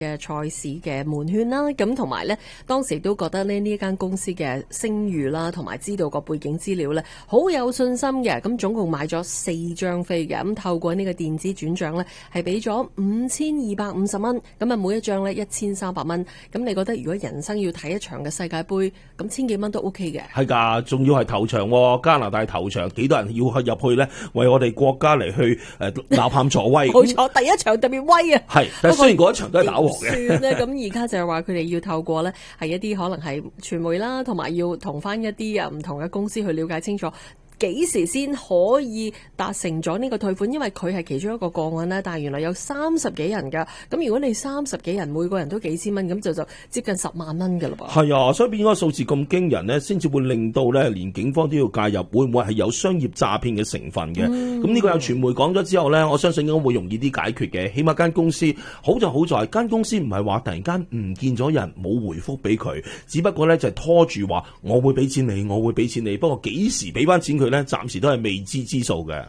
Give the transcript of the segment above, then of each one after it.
嘅賽事嘅門券啦，咁同埋呢，當時都覺得呢一間公司嘅聲譽啦，同埋知道個背景資料呢，好有信心嘅。咁總共買咗4張飛嘅，咁透過呢個電子轉賬呢，係俾咗5250蚊，咁啊每一張呢1300蚊。咁你覺得如果人生要睇一場嘅世界盃，咁千幾蚊都 OK 嘅？ 係㗎，仲要係頭場喎，加拿大頭場，幾多人要去入去呢？為我哋國家嚟去吶喊助威。 冇錯，第一場特別威啊！ 係，但係雖然嗰一場都係打和嘅。 算咧，咁而家就係話佢哋要透過咧，係一啲可能係傳媒啦，同埋要同翻一啲唔同嘅公司去了解清楚。幾時先可以達成咗呢個退款？因為佢係其中一個個案啦，但係原來有30幾人㗎。咁如果你30幾人每個人都幾千蚊，咁就接近10萬蚊㗎啦噃。 係啊，所以變嗰個數字咁驚人呢，先至會令到咧連警方都要介入，會唔會係有商業詐騙嘅成分嘅？咁呢個有傳媒講咗之後呢，我相信應該會容易啲解決嘅。起碼間公司好就好在間公司唔係話突然間唔見咗人冇回覆俾佢，只不過呢就係拖住話我會俾錢你，我會俾錢你，不過幾時俾翻錢佢呢？暫時都係未知之數嘅。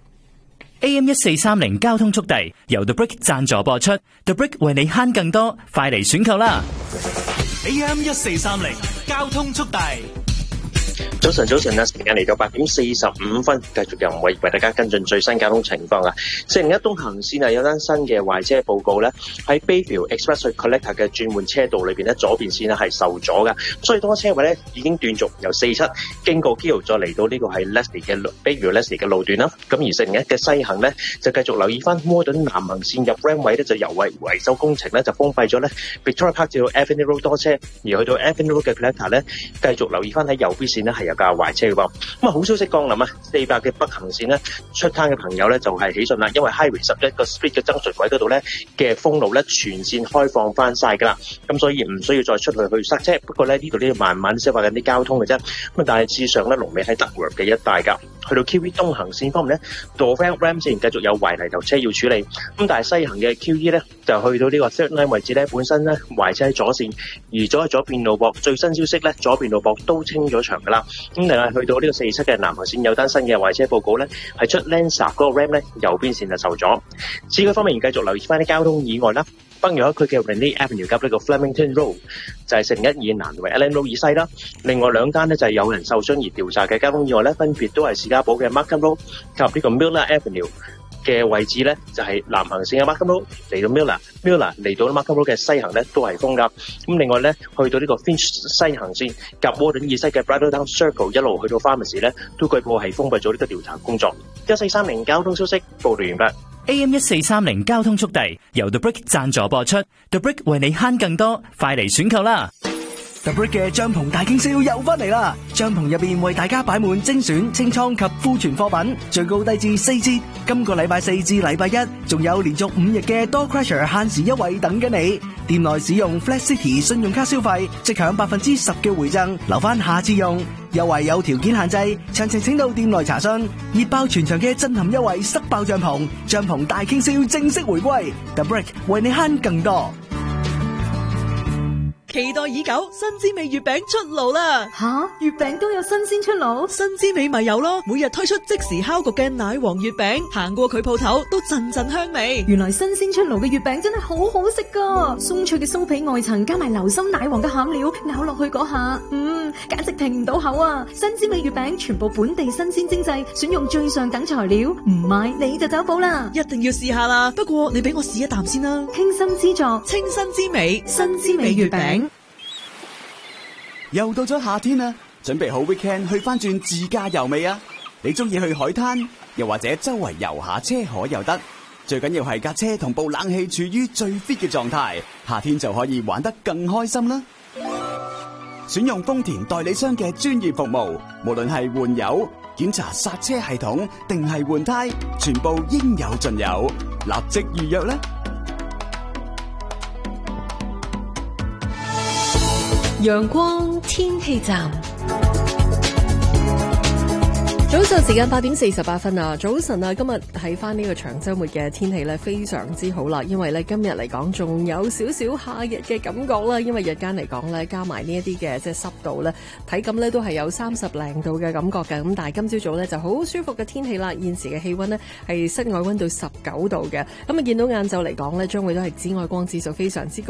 AM1430交通速遞由 The Brick 贊助播出 ，The Brick 為你慳更多，快嚟選購啦 ！AM1430交通速遞。 早晨啊！時間嚟到8點45分，繼續由為大家跟進最新交通情況啊！401東行線有單新嘅壞車報告咧，喺 Bayview Express 去 Collector 嘅轉換車道裏邊咧，左邊線係受阻嘅，所以多車位咧已經斷續由47經過 Gill 再嚟到呢個係 Leslie 嘅 Bayview Leslie 嘅路段啦。咁而401嘅西行咧就繼續留意翻摩頓南行線入 Ram 位咧，就由為維修工程咧就封閉咗咧 Victoria Park 至到 Avenue Road 多車，而去到 Avenue Road 嘅 Collector 咧繼續留意翻喺右邊線咧係有架壞車嘅噃。咁啊好消息降臨啊！400嘅北行線咧出攤嘅朋友咧就係喜訊啦，因為 Highway 11個 Street 嘅junction位嗰度咧嘅封路咧全線開放翻晒噶啦，咁所以唔需要再出去塞車。不過咧呢度呢慢慢消化緊啲交通嘅啫。咁但係事實上咧龍尾喺德和嘅一帶噶。去到 QE 東行線方面咧 Dover Ram 線繼續有壞泥頭車要處理。咁但係西行嘅 QE 咧就去到呢個 Third Line 位置咧，本身咧壞車喺左線，移咗喺左邊路駁。最新消息咧，左邊路駁都清咗場噶啦。咁另外去到呢個47嘅南行線有單新嘅壞車報告咧，係出 Lancer 嗰個 Ram 咧右邊線就受阻。市區方面繼續留意翻啲交通意外啦。北約區嘅 Rennie Avenue 及呢個 Flemington Road 就係401以南同埋 Allen Road 以西啦。另外兩單呢就係有人受傷而調查嘅交通意外咧，分別都係士嘉堡嘅 Markham Road 及呢個 Miller Avenue 嘅位置咧，就係南行線嘅 Markham Road 嚟到 Miller 嚟到 Markham Road 嘅西行咧都係封㗎。咁另外咧去到呢個 Finch 西行線及 Warden 以西嘅 Bridletown Circle 一路去到 Pharmacy 咧，都據報係封閉咗呢個調查工作。1430交通消息報道完畢。 AM1430交通速遞由 The Brick 贊助播出 ，The Brick 為你慳更多，快嚟選購啦！ The Brick 嘅帳篷大傾銷又翻嚟啦！帳篷入邊為大家擺滿精選清倉及庫存貨品，最高低至4折。今個禮拜4至禮拜1，仲有連續5日嘅 Door Crusher 限時優惠等緊你。店內使用 Flat City 信用卡消費，即享10%嘅回贈，留翻下次用。優惠有條件限制，詳情請到店內查詢。熱爆全場嘅震撼優惠，塞爆帳篷，帳篷大傾銷正式回歸。The Brick 為你慳更多。 期待已久，新滋味月餅出爐啦！ 吓，月餅都有新鮮出爐？ 新滋味咪有咯，每日推出即時烤焗嘅奶黃月餅，行過佢鋪頭都陣陣香味。 原來新鮮出爐嘅月餅真係好好食噶，鬆脆嘅酥皮外層加埋流心奶黃嘅餡料，咬落去嗰下，簡直停唔到口啊！新滋味月餅全部本地新鮮精製，選用最上等材料，唔買你就走寶啦！ 一定要試下啦！不過你俾我試一啖先啦。 傾心之作， 清新之美， 新滋味月餅。 又到咗夏天啦，準備好 weekend 去翻轉自駕遊未啊？你中意去海灘，又或者周圍遊下車河又得，最緊要係架車同部冷氣處於最 fit 嘅狀態，夏天就可以玩得更開心啦！選用豐田代理商嘅專業服務，無論係換油、檢查剎車系統定係換胎，全部應有盡有，立即預約啦！ 陽光天氣站， 早上時間8:48啊，早晨啊，今日睇翻呢個長週末嘅天氣咧，非常之好啦。因為咧今日嚟講仲有少少夏日嘅感覺啦，因為日間嚟講咧加埋呢一啲嘅即係濕度咧，體感咧都係有30零度嘅感覺嘅。咁但係今朝早咧就好舒服嘅天氣啦。現時嘅氣溫呢係室外溫度19度嘅。咁啊見到晏晝嚟講咧，將會都係紫外光指數非常之高。